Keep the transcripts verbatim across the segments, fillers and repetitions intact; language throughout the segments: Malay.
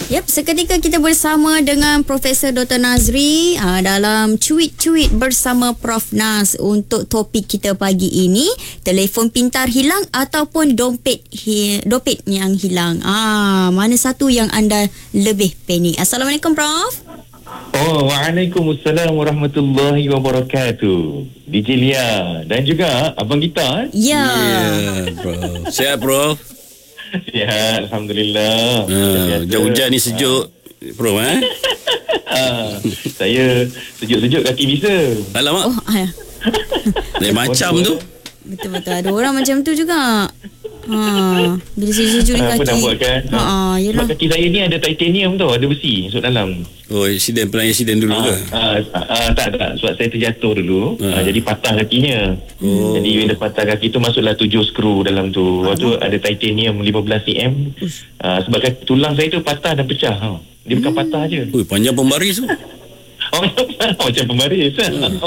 Yap, seketika kita bersama dengan Profesor Doktor Nazri uh, dalam Cuit-Cuit bersama Prof Naz untuk topik kita pagi ini, telefon pintar hilang ataupun dompet hi- dompet yang hilang. Ah, mana satu yang anda lebih panik? Assalamualaikum Prof. Oh, waalaikumsalam warahmatullahi wabarakatuh. D J Lia dan juga Abang Gita. Ya. Yeah, Prof. Sihat Prof? Sihat, Alhamdulillah. Uh, hujan-hujan ni sejuk Prof eh? uh, saya sejuk-sejuk kaki bisa. Alamak. Oh, ayah. Lain macam tu. Betul-betul ada orang macam tu juga. Ha, bila sejuk ni kaki. Apa nak buat kan? Ha, ha yalah. Kaki saya ni ada titanium tau, ada besi masuk dalam. Oh, insiden, pernah insiden dulu ke? Uh, uh, uh, tak, tak. Sebab saya terjatuh dulu. Uh. Uh, jadi patah kakinya. Oh. Jadi bila patah kaki tu masuklah tujuh skru dalam tu. Waktu tu ada titanium lima belas sentimeter. Uh, sebab kaki, tulang saya tu patah dan pecah. Ha. Dia bukan hmm. patah je. Ui, panjang pembaris tu. Oh, macam pembaris. Hmm.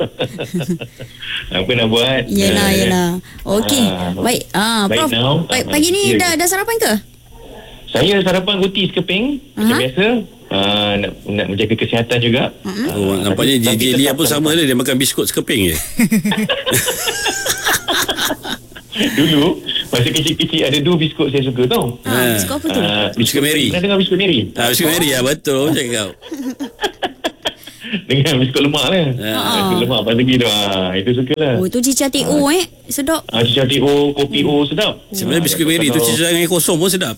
Apa nak buat? Yelah, yelah. Okey. Uh, baik. Ah, Prof. Now, baik, pagi ni uh, dah, dah sarapan ke? Saya sarapan roti sekeping. Uh-huh. Macam biasa. Uh, nak, nak menjaga kesihatan juga. Uh-huh. Oh, uh, nampaknya D J Lia pun sama dia. Dia makan biskut sekeping je. Dulu masa kecil-kecil ada dua biskut saya suka tau. Ha, biskut apa tu? Uh, biskut Mary. Pernah dengar biskut Mary? Ah, biskut Mary ya, betul cakap. Dengan biskut lemak lah. Ha. Biskut lemak apa lagi tu. Ha, itu sukalah. Oh, tu cicah T O eh. Sedap. Ah, cicah T O, kopi O sedap. Sebenarnya biskut Mary tu cicah dengan air kosong pun sedap.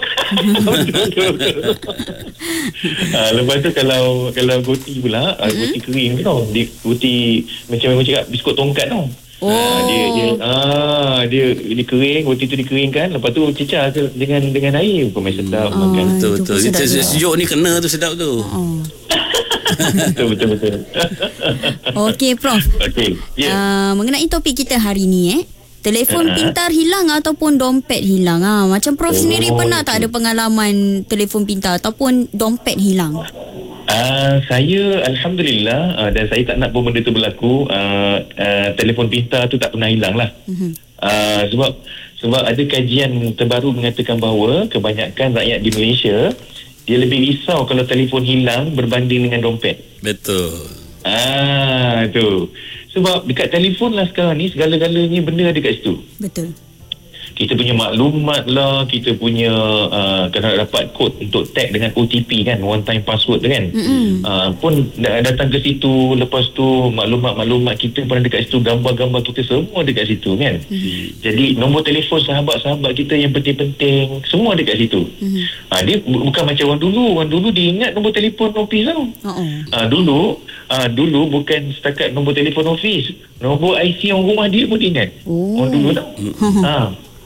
ha, lepas tu kalau kalau roti pula, mm-hmm. roti kering tu tau. Dia roti macam macam cakap biskut tongkat tau. Oh. Ha, dia dia ah dia dia kering, roti tu dikeringkan, lepas tu cicah dengan dengan air pun memang sedap oh, makan. Betul betul. Sejuk ni kena tu sedap tu. Oh. betul betul betul. Okey Prof. Okey. Yeah. Uh, mengenai topik kita hari ni eh. Telefon uh-huh. pintar hilang ataupun dompet hilang. Ha, macam Prof oh, sendiri pernah okay. tak ada pengalaman telefon pintar ataupun dompet hilang? Uh, saya Alhamdulillah uh, dan saya tak nak pun benda tu berlaku. uh, uh, Telefon pintar tu tak pernah hilang lah. uh-huh. uh, Sebab Sebab ada kajian terbaru mengatakan bahawa kebanyakan rakyat di Malaysia dia lebih risau kalau telefon hilang berbanding dengan dompet. Betul. Ah, tu. Sebab dekat telefon lah sekarang ni segala-galanya benda ada kat situ. Betul. Kita punya maklumat lah, kita punya uh, kalau nak dapat kod untuk tag dengan O T P kan, one time password kan, mm-hmm. uh, pun datang ke situ. Lepas tu maklumat-maklumat kita pun ada kat situ, gambar-gambar kita semua ada kat situ kan. Mm-hmm. Jadi nombor telefon sahabat-sahabat kita yang penting-penting semua ada kat situ. Mm-hmm. uh, Dia bukan macam orang dulu. Orang dulu dia ingat nombor telefon office tau. Uh-uh. uh, Dulu uh, Dulu bukan setakat nombor telefon office, nombor I C orang rumah dia pun dia ingat. Oh. Orang dulu tau. mm-hmm. uh.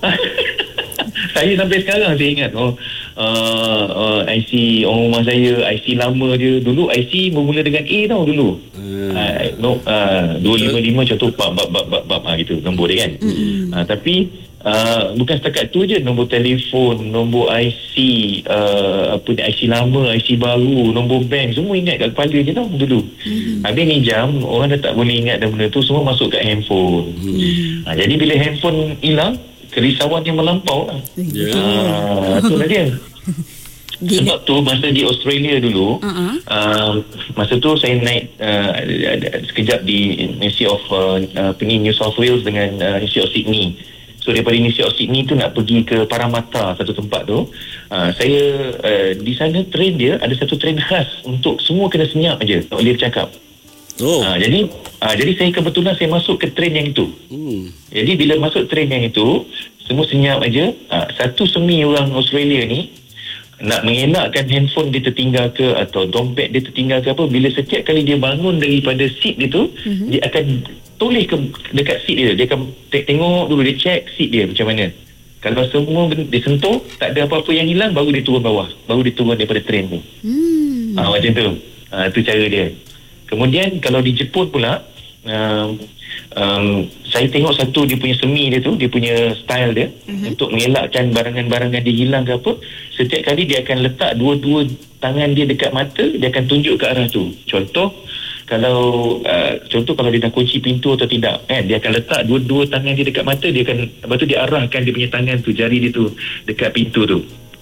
Saya sampai sekarang saya ingat oh, uh, uh, I C orang rumah saya, I C lama dia. Dulu I C bermula dengan A tau dulu. hmm. uh, no, uh, dua lima lima contoh bab bab bab bab, bab uh, gitu nombor dia kan. hmm. uh, Tapi uh, bukan setakat tu je, nombor telefon, nombor I C, uh, apa ni, I C lama, I C baru, nombor bank, semua ingat kat kepala je tau dulu. hmm. Habis ni jam orang dah tak boleh ingat dah benda tu, semua masuk kat handphone. hmm. uh, Jadi bila handphone hilang, kerisauan yang melampau lah. Yeah. Uh, tu lah dia. Sebab tu masa di Australia dulu, uh-huh. uh, masa tu saya naik uh, sekejap di University of uh, uh, New South Wales dengan uh, University of Sydney. So daripada University of Sydney tu nak pergi ke Parramatta, satu tempat tu. Uh, saya uh, di sana train dia ada satu train khas untuk semua kena senyap aja, tak boleh bercakap. Oh. Uh, jadi uh, jadi saya kebetulan saya masuk ke train yang itu. Hmm. Jadi bila masuk train yang itu, semua senyap aja. Uh, satu semi orang Australia ni nak mengelakkan handphone dia tertinggal ke atau dompet dia tertinggal ke apa, bila setiap kali dia bangun daripada seat dia tu, mm-hmm. dia akan toleh ke dekat seat dia. Dia akan tengok dulu, dia check seat dia macam mana. Kalau semua dia sentuh, tak ada apa-apa yang hilang, baru dia turun bawah, baru dia turun daripada train tu. Hmm. Uh, macam tu. Uh, tu cara dia. Kemudian kalau di Jepun pula, um, um, saya tengok satu dia punya semi dia tu, dia punya style dia, uh-huh. untuk mengelakkan barangan-barangan dia hilang ke apa, setiap kali dia akan letak dua-dua tangan dia dekat mata, dia akan tunjuk ke arah tu. Contoh kalau uh, contoh kalau dia dah kunci pintu atau tidak, eh, dia akan letak dua-dua tangan dia dekat mata, dia akan, lepas tu dia arahkan dia punya tangan tu, jari dia tu dekat pintu tu.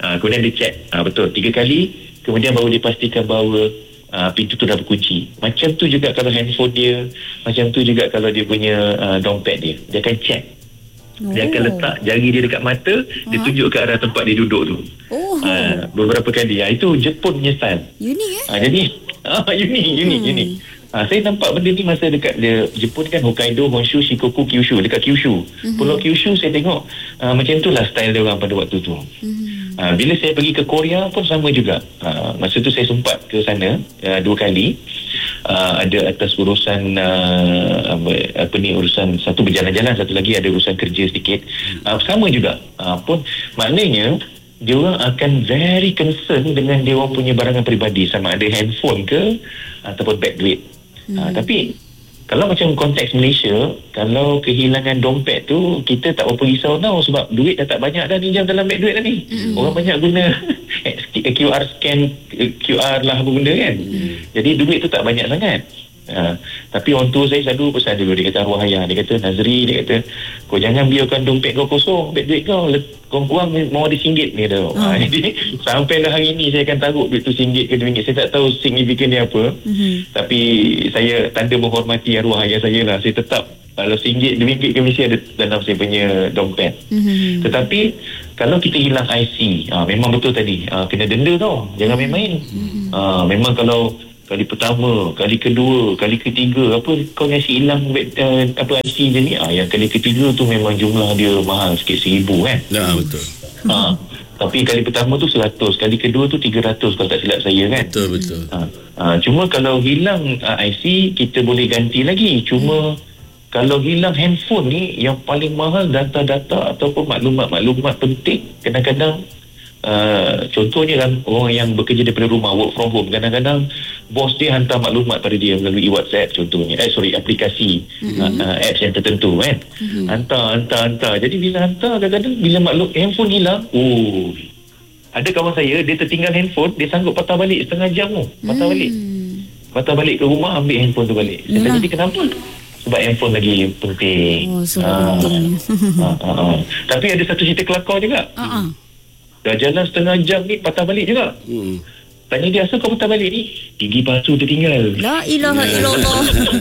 uh, kemudian dia check uh, betul tiga kali, kemudian baru dia pastikan bahawa uh, pintu tu dah berkunci. Macam tu juga kalau handphone dia, macam tu juga kalau dia punya uh, dompet dia, dia akan check. Oh. Dia akan letak jari dia dekat mata, uh-huh. dia tunjuk ke arah tempat dia duduk tu. Oh. Uh, beberapa kali. Uh, itu Jepun punya style. Unik eh? Uh, jadi uh, unik, unik, hmm. unik. Ha, saya nampak benda ni masa dekat dia, Jepun kan, Hokkaido, Honshu, Shikoku, Kyushu, dekat Kyushu. Mm-hmm. Pulau Kyushu saya tengok uh, macam itulah style dia orang pada waktu tu. Mm-hmm. Uh, bila saya pergi ke Korea pun sama juga. Uh, masa tu saya sempat ke sana uh, dua kali. Uh, ada atas urusan uh, apa, apa ni urusan satu berjalan-jalan, satu lagi ada urusan kerja sedikit. Uh, sama juga. Uh, pun maknanya dia orang akan very concern dengan dia orang punya barangan peribadi, sama ada handphone ke ataupun beg duit. Hmm. Ha, tapi kalau macam konteks Malaysia, kalau kehilangan dompet tu kita tak berapa risau tau, sebab duit dah tak banyak dah pinjam dalam beg duit dah ni. Hmm. Orang banyak guna Q R scan, Q R lah apa benda kan. Hmm. Jadi duit tu tak banyak sangat. Ha, tapi orang tua saya selalu pesan dulu, dia kata arwah ayah, dia kata Nazri, dia kata kau jangan biarkan dompet kau kosong, beg duit kau kurang-kurang mau ada singgit ni dah. Ha, jadi sampailah hari ni saya akan taruh duit tu singgit ke ringgit, saya tak tahu signifikan dia apa. Mm-hmm. Tapi saya tanda menghormati arwah ayah saya lah, saya tetap kalau singgit, ringgit ke mesti ada dalam saya punya dompet. Mm-hmm. Tetapi kalau kita hilang I C, ha, memang betul tadi, ha, kena denda tau, jangan main-main. Mm-hmm. Ha, memang kalau kali pertama, kali kedua, kali ketiga apa kau nasi hilang uh, apa I C je ni, ah yang kali ketiga tu memang jumlah dia mahal sikit, seribu kan. Ya, betul. Ha, tapi kali pertama tu seratus, kali kedua tu tiga ratus kalau tak silap saya kan. Betul, betul. Ha, ha, cuma kalau hilang uh, I C kita boleh ganti lagi. Cuma hmm. kalau hilang handphone ni yang paling mahal, data-data ataupun maklumat-maklumat penting, kadang-kadang Uh, contohnya kan, orang yang bekerja daripada rumah, work from home, kadang-kadang bos dia hantar maklumat pada dia melalui WhatsApp contohnya, eh sorry aplikasi, mm-hmm. uh, apps yang tertentu kan. Mm-hmm. hantar hantar hantar jadi bila hantar, kadang-kadang bila maklum handphone hilang, oh ada kawan saya dia tertinggal handphone, dia sanggup patah balik setengah jam tu, patah mm. balik patah balik ke rumah, ambil handphone tu balik. Saya jadi kenapa? Sebab handphone lagi penting. Oh, so uh, penting. uh, uh, uh. Tapi ada satu cerita kelakar juga. uh-uh. Dah jalan setengah jam ni, patah balik juga. Hmm. Tanya dia, asal kau patah balik ni? Gigi palsu tertinggal. La ilaha illallah.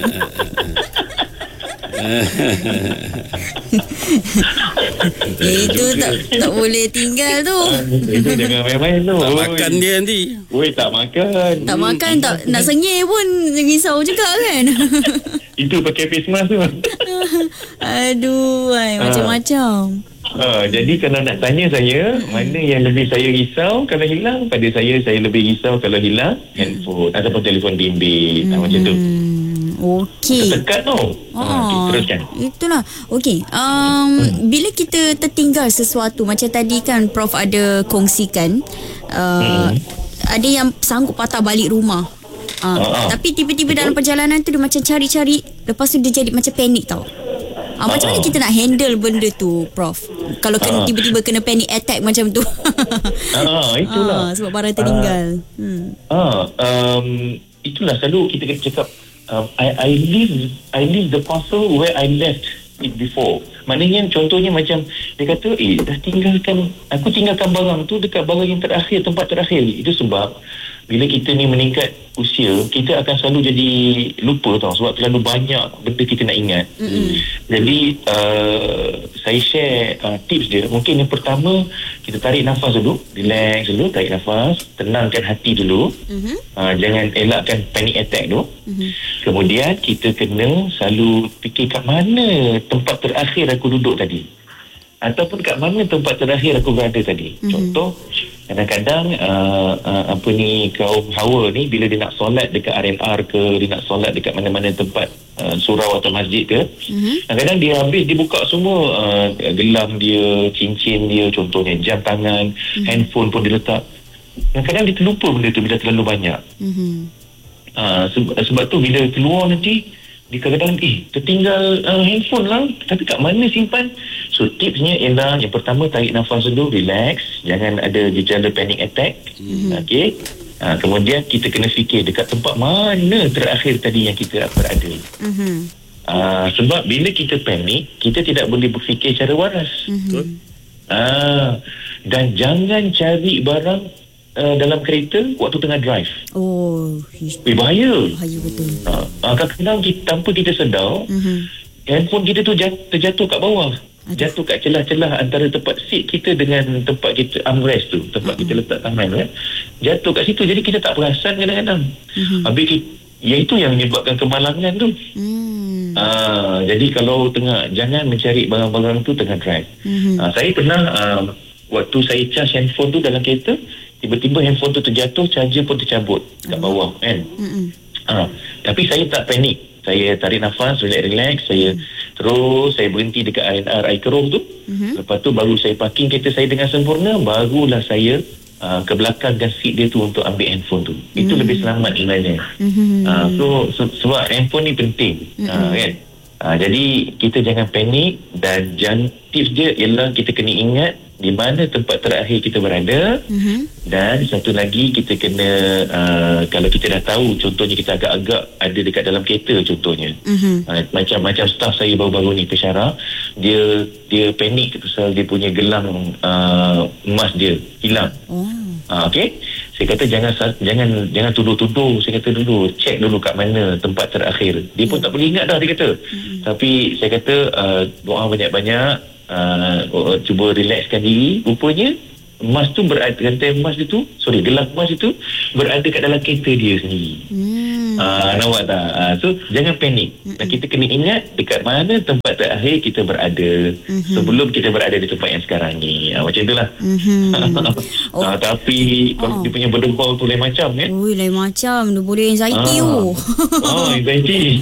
Itu tak tak boleh tinggal tu. Itu jangan main-main tu. Tak makan dia nanti. Oi, tak makan. Tak makan, tak nak sengih pun risau juga kan. Itu pakai face mask tu. Aduh, ay, macam-macam. Ha, jadi kalau nak tanya saya, mana yang lebih saya risau kalau hilang, pada saya saya lebih risau kalau hilang handphone ataupun telefon bimbit. Hmm. Ha, macam tu. Okey. Tekat tu. Oh, ha, okay, teruskan. Itulah. Okey. Um, hmm. Bila kita tertinggal sesuatu, macam tadi kan Prof ada kongsikan, uh, hmm. ada yang sanggup patah balik rumah. Uh, uh, tapi tiba-tiba dalam perjalanan tu dia macam cari-cari, lepas tu dia jadi macam panik tau. Ah, uh, macam mana kita nak handle benda tu, Prof? Kalau kena, uh, tiba-tiba kena panic attack macam tu. Ah, itulah. Ah, sebab barang tertinggal. Uh, hmm. Ah, um, itulah selalu kita kena cakap, um, I I leave I leave the parcel where I left it before. Maknanya contohnya macam dia kata, eh dah tinggalkan, aku tinggalkan barang tu dekat barang yang terakhir, tempat terakhir. Itu sebab bila kita ni meningkat usia, kita akan selalu jadi lupa tau, sebab terlalu banyak benda kita nak ingat. Mm-hmm. Jadi uh, saya share uh, tips dia. Mungkin yang pertama, kita tarik nafas dulu, relax dulu, tarik nafas, tenangkan hati dulu. Mm-hmm. uh, jangan elakkan panic attack dulu. Mm-hmm. Kemudian kita kena selalu fikir kat mana tempat terakhir aku duduk tadi, ataupun kat mana tempat terakhir aku berada tadi. Mm-hmm. Contoh, kadang-kadang uh, uh, apa ni kaum Hawa ni, bila dia nak solat dekat R and R ke, dia nak solat dekat mana-mana tempat uh, surau atau masjid ke, mm-hmm. kadang-kadang dia habis dia buka semua, uh, gelang dia, cincin dia, contohnya jam tangan, mm-hmm. handphone pun dia letak. Kadang-kadang dia terlupa benda tu bila terlalu banyak. Mm-hmm. uh, sebab, sebab tu bila keluar nanti dia kadang-kadang eh tertinggal uh, handphone lah, tapi kat mana simpan. So tipsnya ialah, yang pertama, tarik nafas dulu, relax, jangan ada gejala panic attack. Mm-hmm. Okey. Uh, kemudian kita kena fikir dekat tempat mana terakhir tadi yang kita berada. Mm-hmm. Uh, sebab bila kita panik, kita tidak boleh berfikir secara waras. Mm-hmm. Uh, Dan jangan cari barang uh, dalam kereta waktu tengah drive. Oh, Eh, bahaya. bahaya betul. Uh, uh, kadang-kadang kita, tanpa kita sedar, Mhm. handphone kita tu jat, terjatuh kat bawah. Aduh. Jatuh kat celah-celah antara tempat seat kita dengan tempat kita armrest tu, tempat uh-huh. kita letak tangan kan. Jatuh kat situ, jadi kita tak perasan kadang-kadang. Uh-huh. Habis kita, ya itu yang menyebabkan kemalangan tu. Hmm. Uh, jadi kalau tengah, jangan mencari barang-barang tu tengah drive. Uh-huh. Uh, saya pernah uh, waktu saya charge handphone tu dalam kereta, tiba-tiba handphone tu terjatuh, charger pun tercabut kat bawah kan. Uh-huh. Uh, tapi saya tak panik. Saya tarik nafas, relax-relax, saya hmm. terus saya berhenti dekat R and R air keruh tu. Hmm. Lepas tu baru saya parking kereta saya dengan sempurna, barulah saya uh, ke belakang dan seat dia tu untuk ambil handphone tu. Hmm. Itu lebih selamat sebenarnya. Hmm. Uh, so, so sebab handphone ni penting, hmm. uh, kan. Uh, jadi kita jangan panik, dan jangan, tips dia ialah kita kena ingat di mana tempat terakhir kita berada. Mm-hmm. Dan satu lagi kita kena uh, kalau kita dah tahu, contohnya kita agak-agak ada dekat dalam kereta contohnya. Mm-hmm. uh, macam-macam staff saya baru-baru ni pesyarah, dia dia panik pasal dia punya gelang uh, emas dia hilang. Oh. uh, okey, saya kata jangan jangan jangan tuduh-tuduh. Saya kata dulu check dulu kat mana tempat terakhir. Dia pun yeah. tak boleh ingat dah, dia kata. Mm-hmm. Tapi saya kata uh, doa banyak-banyak. Uh, uh, cuba relaxkan diri. Rupanya emas tu berada, rantai emas itu, sorry, gelang emas itu berada kat dalam kereta dia sendiri. Hmm. Uh, nampak tak? Uh, so jangan panik. Hmm. Dan kita kena ingat dekat mana tempat terakhir kita berada hmm. sebelum kita berada di tempat yang sekarang ni. Uh, macam itulah. Hmm. oh. uh, tapi kalau oh. dia punya berdebau tu lain macam kan? Ui, lain macam. Dia boleh anxiety. Oh, oh anxiety.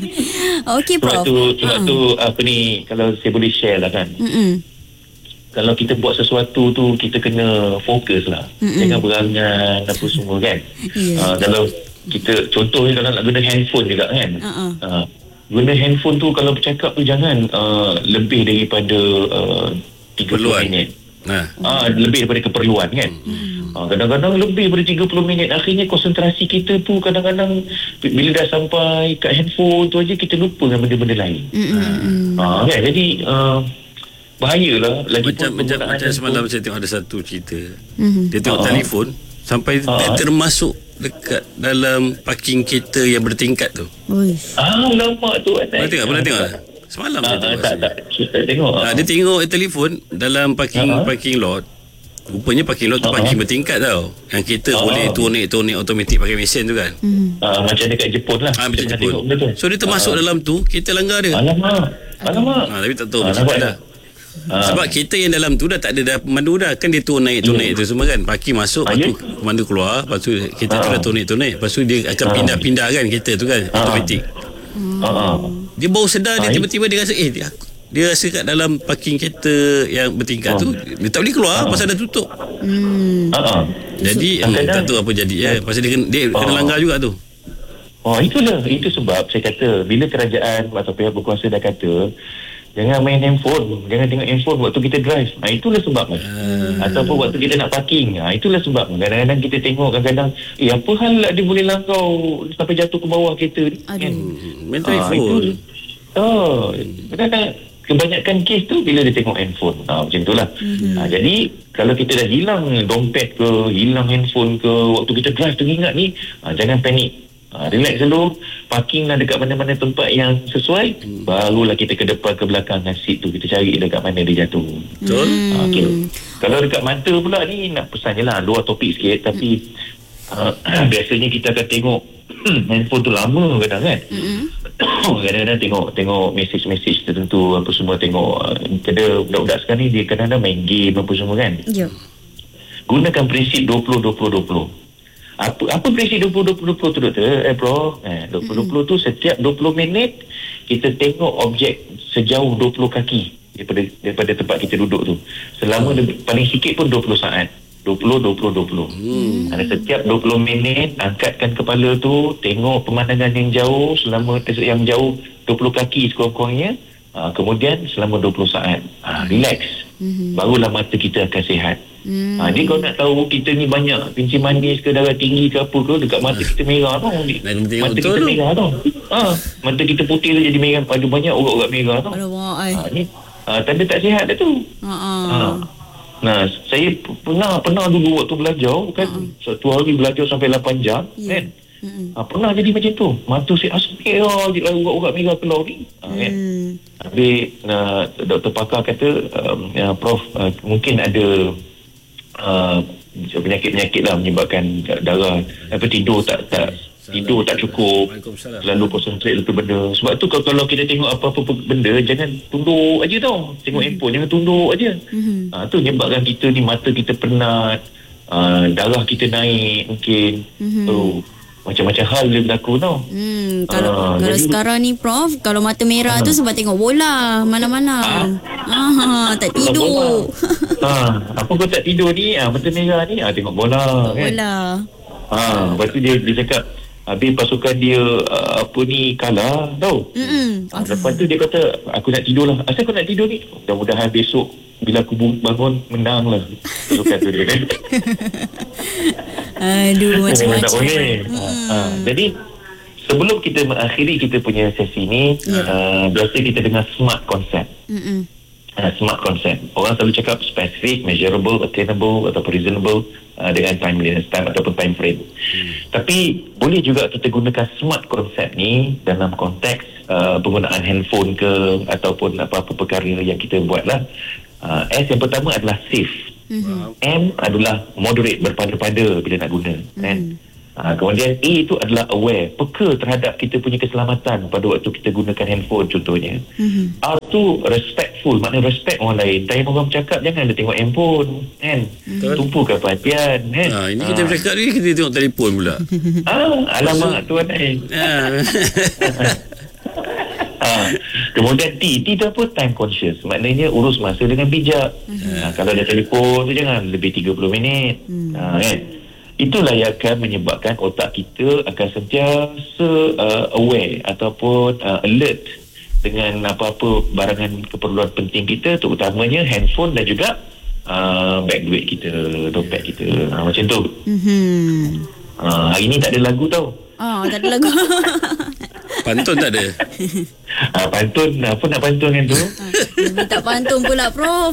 Okey, Prof. Sebab tu, sebab uh. tu apa ni, kalau saya boleh share lah kan. Mm-mm. Kalau kita buat sesuatu tu, kita kena fokus lah. Mm-mm. Jangan berangan apa semua kan. Yeah. Uh, kalau kita, contohnya kalau nak guna handphone juga kan. Uh-uh. Uh, guna handphone tu kalau bercakap tu jangan uh, lebih daripada uh, tiga puluh minit. Nah. Uh, lebih daripada keperluan kan. Mm. Uh, kadang-kadang lebih daripada tiga puluh minit. Akhirnya konsentrasi kita tu kadang-kadang bila dah sampai kat handphone tu aja, kita lupa dengan benda-benda lain. Mm-hmm. Uh, kan? Jadi uh, bahayalah. Lagi macam pun macam, macam semalam saya tengok ada satu cerita. Mm-hmm. Dia tengok uh-huh. telefon sampai uh-huh. dia termasuk dekat dalam parking kereta yang bertingkat tu. Oi. Ah, lama tu. Pernah tengok? Pernah tengok? Semalam ah, saya tengok. Tak, tak. Kita tengok. Ah, dia tengok telefon dalam parking uh-huh. parking lot. Rupanya parking lot tu uh-huh. parking bertingkat tau. Yang kereta uh-huh. boleh turun naik turun naik automatik pakai mesin tu kan. Mm. Uh, macam dekat Jepun lah. Ah, macam Jepun. So dia termasuk uh-huh. dalam tu, kita langgar dia. Alamak. Alamak. Ah, tapi tak tahu uh, macam mana dah. Ha. Sebab kereta yang dalam tu dah tak ada dah pemandu dah. Kan dia turun naik turun naik tu semua kan. Parking masuk, ha, lepas tu ya? pemandu keluar, lepas tu kereta ha. tu dah turun naik turun naik. Lepas tu dia akan ha. pindah-pindah kan kereta tu kan, ha. automatik. Ha. Dia baru sedar, ha. dia tiba-tiba dia rasa eh dia, dia rasa kat dalam parking kereta yang bertingkat ha. tu dia tak boleh keluar ha. pasal dah tutup. Hmm. Ha. Jadi hmm, tak tahu apa jadi ya. Pasal dia, dia ha. kena langgar juga tu. Oh, itulah. Itu sebab saya kata bila kerajaan atau pihak berkuasa dah kata jangan main handphone, jangan tengok handphone waktu kita drive. Ha, itulah sebab kan. Hmm. Ataupun waktu kita nak parking. Ha, itulah sebab. Kadang-kadang kita tengok, kadang-kadang eh apa hal lah dia boleh langkau sampai jatuh ke bawah kereta ni. Kan? Main telefon. Ha, oh, kadang-kadang kebanyakan kes tu bila dia tengok handphone. Ha, macam itulah. Hmm. Ha, jadi kalau kita dah hilang dompet ke, hilang handphone ke waktu kita drive teringat ni, ha, jangan panik. Ha, relax dulu, parkinglah dekat mana-mana tempat yang sesuai, hmm. barulah kita ke depan ke belakang dengan seat tu, kita cari dekat mana dia jatuh. Betul. Hmm. Ha, okay. Kalau dekat mata pula ni nak pesan je lah, luar topik sikit, tapi hmm. uh, biasanya kita akan tengok handphone tu lama kadang kan. Hmm. Kadang-kadang tengok tengok mesej-mesej tertentu apa semua, tengok uh, ada budak-budak sekarang ni dia kadang-kadang main game apa semua kan. Ya. Gunakan prinsip dua puluh dua puluh dua puluh. Apa apa prinsip dua puluh dua puluh dua puluh tu doktor? Eh bro, eh dua puluh dua puluh tu setiap dua puluh minit kita tengok objek sejauh dua puluh kaki daripada daripada tempat kita duduk tu. Selama hmm. paling sikit pun dua puluh saat. dua puluh dua puluh dua puluh. Hmm. Ada setiap dua puluh minit angkatkan kepala tu, tengok pemandangan yang jauh selama yang jauh dua puluh kaki sekurang-kurangnya. Ha, kemudian selama dua puluh saat. Ha, relax. Hmm. Barulah mata kita akan sihat. Hmm. Ha, dia kalau nak tahu kita ni banyak kencing manis ke, darah tinggi ke apa ke, dekat mata kita merah tau. Mata kita tu. merah tau. Ha, mata kita putih tu jadi merah, ada banyak urat-urat merah tau. Ha, ni ha, tanda tak sihat dah tu. Ha. Ha. Nah, saya p- pernah pernah dulu waktu belajar kan, uh-huh. satu hari belajar sampai lapan jam, yeah. kan. Uh-huh. Ha, pernah jadi macam tu. Mata saya asyik lah, je lah urat-urat merah keluar ni. Ha, kan. Hmm. Habis uh, doktor pakar kata, um, ya, Prof, uh, mungkin ada uh, penyakit-penyakit lah menyebabkan darah, apa, tidur tak tak tidur tak cukup, selalu konsentrate satu benda. Sebab tu kalau, kalau kita tengok apa-apa benda, jangan tunduk aja tau. Tengok mm. handphone, jangan tunduk aja. Mm-hmm. Ha, tu menyebabkan kita ni, mata kita penat, uh, darah kita naik mungkin. Mm-hmm. So, macam-macam hal dia berlaku tau. Hmm, kalau uh, kalau jadi, sekarang ni Prof, kalau mata merah uh, tu sebab tengok bola mana-mana. Ah, ah tak tidur. Ha, apa kau tak tidur ni? Ah, mata merah ni, ah, tengok bola. Tengok kan? bola. Ha, lepas tu dia, dia cakap, habis pasukan dia uh, apa ni kalah tau. Mm-hmm. Ha, lepas tu dia kata, aku nak tidur lah. Asal kau nak tidur ni? Mudah-mudahan besok bila aku bangun menang lah pasukan tu dia kan. Aduh, macam-macam. Mm. Ha, jadi sebelum kita mengakhiri kita punya sesi ni, yeah. uh, biasa kita dengar SMART concept. Mm-hmm. Uh, SMART concept. Orang selalu cakap specific, measurable, attainable atau reasonable uh, dengan timeliness, time ataupun time frame. Hmm. Tapi boleh juga kita gunakan SMART concept ni dalam konteks uh, penggunaan handphone ke ataupun apa-apa perkara yang kita buat lah. Uh, S yang pertama adalah safe. Hmm. M adalah moderate, berpada-pada bila nak guna. Hmm. Kan? Ha, kemudian A itu adalah aware, peka terhadap kita punya keselamatan pada waktu kita gunakan handphone contohnya. Mm-hmm. R tu respectful, maknanya respect orang lain. Time orang bercakap jangan dia tengok handphone kan. Mm-hmm. Tumpukan perhatian kan. Ha, ini kita ha. bercakap ni kita tengok telefon pula. Ah, alamak tuan eh. Ha, kemudian T T tu apa? Time conscious, maknanya urus masa dengan bijak. Mm-hmm. Ha, kalau ada telefon tu jangan lebih tiga puluh minit. Mm. Ha, kan. Itulah yang akan menyebabkan otak kita akan sentiasa uh, aware ataupun uh, alert dengan apa-apa barangan keperluan penting kita, terutamanya handphone dan juga uh, bag duit kita, dompet kita. Uh, macam tu. Mm-hmm. Uh, hari ni tak ada lagu tau. Oh, tak ada lagu. Pantun tak ada. uh, pantun, apa nak pantun kan tu? Tak pantun pula, Prof.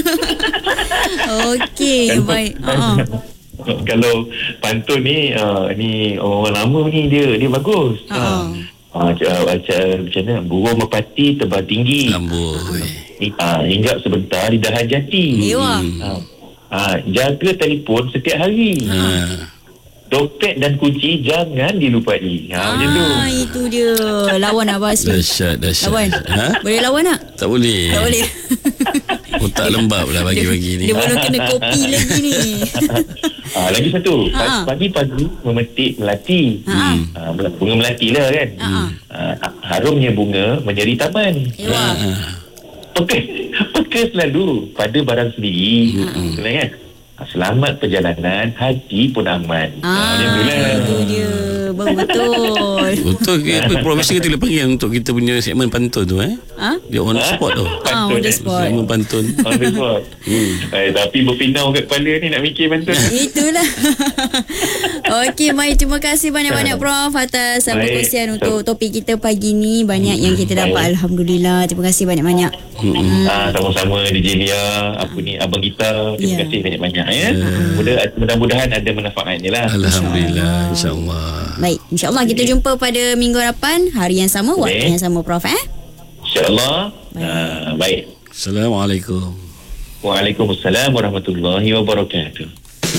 Okey, baik. Uh-huh. Kalau pantun ni uh, ni orang lama ni dia dia bagus. Ha. Uh-huh. Uh, macam mana burung merpati tebal tinggi. Amboi. Ah, hinggap sebentar di dahan jati. Ewa. Ah, ah, jaga telefon setiap hari. Ha. Dompet dan kunci jangan dilupai. Ha, ah, macam tu. Itu dia. Lawan Abah Asri. Dahsyat, dahsyat. Lawan. Ha? Boleh lawan tak? Tak boleh. Tak boleh. Otak lembab lah bagi-bagi ni. Dia belum kena kopi lagi ni. Ah, lagi satu. Ha. Pagi-pagi memetik melati. Ha. Ah, bunga melati lah kan. Ha. Ah, harumnya bunga menyeri taman. Ewa. Ha. Peka, peka selalu pada barang sendiri. Ha. Kan? Selamat perjalanan, hati pun aman. Ah, ah itu dia. Bang, betul. Betul ke? Profesor kita boleh panggil untuk kita punya segmen pantun tu eh? Ha? Dia on the spot tu. Ah, on the spot. Segmen pantun. On the spot. hmm. eh, tapi berpinau kat kepala ni nak mikir pantun. Itulah. Okey, Mai, terima kasih banyak-banyak Prof atas perkongsian untuk topik kita pagi ni. Banyak yang kita dapat. Baik. Alhamdulillah. Terima kasih banyak-banyak. Hmm. Ah, sama-sama D J Lia, apa ni abang kita. Terima yeah. kasih banyak-banyak ya. Yeah. Mudah-mudahan ada manfaatnya lah. Alhamdulillah, insya-Allah. Baik, insya-Allah kita jumpa pada minggu hadapan, hari yang sama, waktu okay. yang sama Prof eh. Insya-Allah. Baik. Uh, baik. Assalamualaikum. Waalaikumsalam warahmatullahi wabarakatuh.